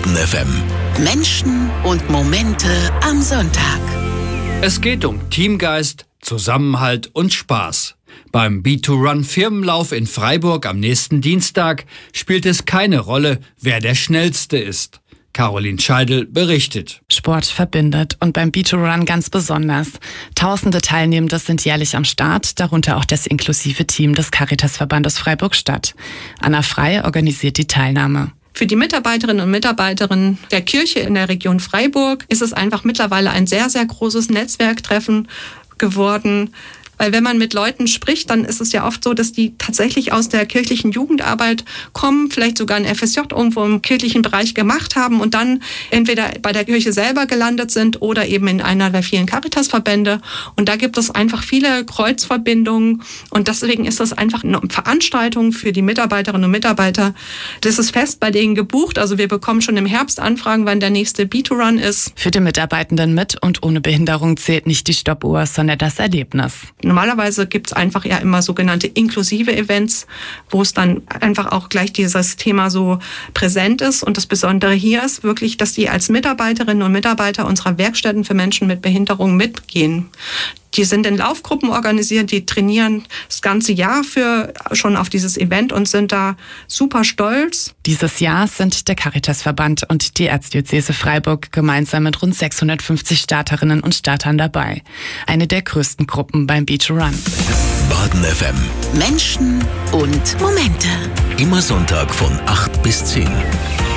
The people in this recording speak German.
Baden FM. Menschen und Momente am Sonntag. Es geht um Teamgeist, Zusammenhalt und Spaß. Beim B2Run Firmenlauf in Freiburg am nächsten Dienstag spielt es keine Rolle, wer der Schnellste ist. Caroline Scheidel berichtet. Sport verbindet und beim B2Run ganz besonders. Tausende Teilnehmende sind jährlich am Start, darunter auch das inklusive Team des Caritasverbandes Freiburg-Stadt. Anna Frey organisiert die Teilnahme. Für die Mitarbeiterinnen und Mitarbeiter der Kirche in der Region Freiburg ist es einfach mittlerweile ein sehr, sehr großes Netzwerktreffen geworden. Weil wenn man mit Leuten spricht, dann ist es ja oft so, dass die tatsächlich aus der kirchlichen Jugendarbeit kommen, vielleicht sogar ein FSJ irgendwo im kirchlichen Bereich gemacht haben und dann entweder bei der Kirche selber gelandet sind oder eben in einer der vielen Caritasverbände. Und da gibt es einfach viele Kreuzverbindungen und deswegen ist das einfach eine Veranstaltung für die Mitarbeiterinnen und Mitarbeiter. Das ist fest bei denen gebucht. Also wir bekommen schon im Herbst Anfragen, wann der nächste B2Run ist. Für die Mitarbeitenden mit und ohne Behinderung zählt nicht die Stoppuhr, sondern das Erlebnis. Normalerweise gibt es einfach ja immer sogenannte inklusive Events, wo es dann einfach auch gleich dieses Thema so präsent ist. Und das Besondere hier ist wirklich, dass die als Mitarbeiterinnen und Mitarbeiter unserer Werkstätten für Menschen mit Behinderung mitgehen. Die sind in Laufgruppen organisiert, die trainieren das ganze Jahr schon auf dieses Event und sind da super stolz. Dieses Jahr sind der Caritasverband und die Erzdiözese Freiburg gemeinsam mit rund 650 Starterinnen und Startern dabei. Eine der größten Gruppen beim B2Run. Baden FM. Menschen und Momente. Immer Sonntag von 8 bis 10.